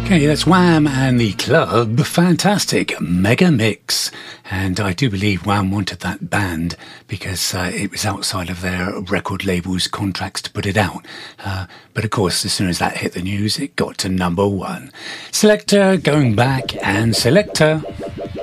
Okay, that's Wham and the Club. Fantastic mega mix. And I do believe Wham wanted that banned because it was outside of their record label's contracts to put it out. But of course, as soon as that hit the news, it got to number one. Selector going back and Selector.